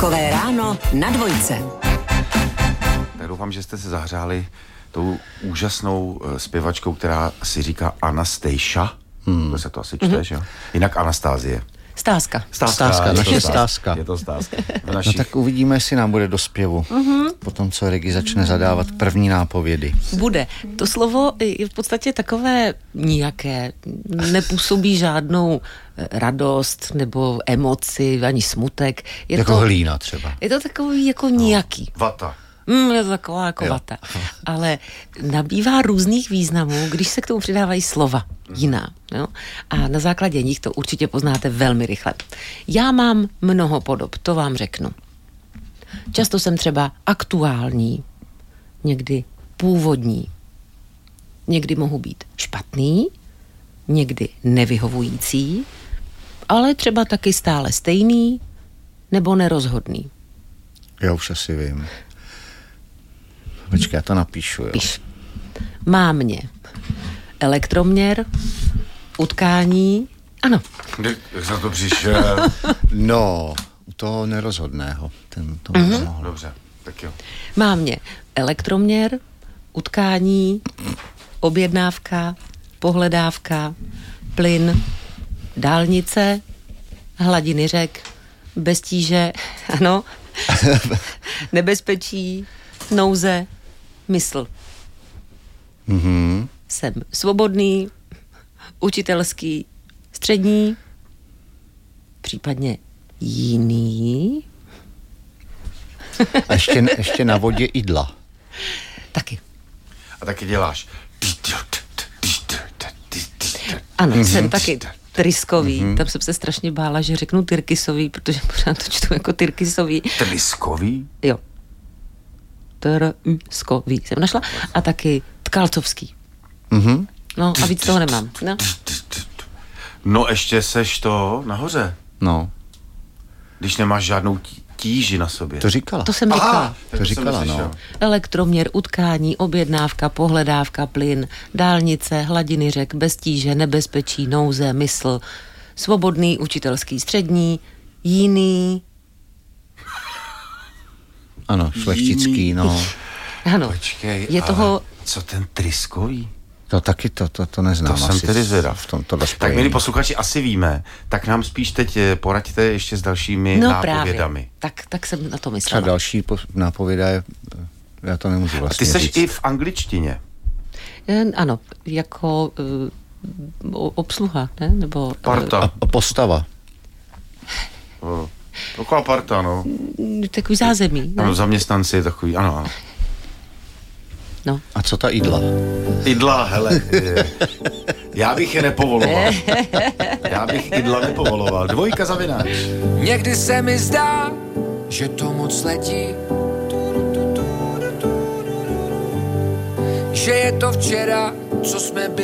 Takové ráno na Dvojce. Tak doufám, že jste se zahřáli tou úžasnou zpěvačkou, která si říká Anastasia. To se to asi čte, že jo? Jinak Anastázie. Stázka. Naše Stázka. Je to Stázka. No tak uvidíme, jestli nám bude do zpěvu. Potom, co Regi začne zadávat první nápovědy. Bude. To slovo je v podstatě takové nijaké. Nepůsobí žádnou radost nebo emoci, ani smutek. Je jako to, hlína třeba. Je to takový jako nijaký. Vata. Je to taková jako vata. Ale nabývá různých významů, když se k tomu přidávají slova jiná. Jo? A na základě nich to určitě poznáte velmi rychle. Já mám mnoho podob, to vám řeknu. Často jsem třeba aktuální, někdy původní, někdy mohu být špatný, někdy nevyhovující, ale třeba taky stále stejný nebo nerozhodný. Já už asi vím. Počkej, já to napíšu, jo. Píš. Má mě elektroměr, utkání, ano. Jak jsem to přišel? No, u toho nerozhodného. To mohl. Dobře, tak jo. Má mě elektroměr, utkání, objednávka, pohledávka, plyn, dálnice, hladiny řek, bez tíže, ano, nebezpečí, nouze, mysl. Jsem svobodný, učitelský, střední, případně jiný. A ještě na vodě idla. Taky. A taky děláš. Ano, jsem taky tryskový. Tam jsem se strašně bála, že řeknu tyrkysový, protože pořád to čtu jako tyrkysový. Tryskový? Jo. Tryskový jsem našla. A taky tkalcovský. No a víc toho nemám. No. No ještě seš to nahoře. No. Když nemáš žádnou tíži na sobě. To říkala. To jsem říkala. To říkala, no. Elektroměr, utkání, objednávka, pohledávka, plyn, dálnice, hladiny řek, bez tíže, nebezpečí, nouze, mysl, svobodný, učitelský, střední, jiný. Ano, šlechtický, no. Ano. Počkej, je toho... co ten tryskový? To taky to neznám. To jsem tedy zvědav. V tomto tak milí posluchači, asi víme. Tak nám spíš teď poraďte ještě s dalšími nápovědami. Právě. Tak jsem na to myslela. Třeba další nápověda je, já to nemůžu vlastně Ty seš říct. i v angličtině. Ano, jako obsluha, ne? Nebo... Parta. A postava. Taková parta, no. Takový zázemí, ne? Ano, zaměstnanci takový, ano. No. A co ta idla? Idla, hele. Já bych je nepovoloval. Já bych idla nepovoloval. 2 / Někdy se mi zdá, že to moc letí, že je to včera, co jsme byli.